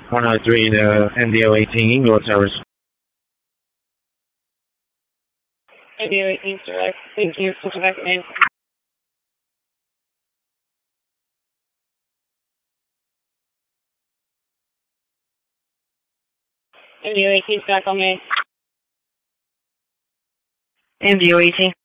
103 to MDO 18, English service. MDO 18, direct. Thank you. Back in. MDO 18 back on me. MDO 18.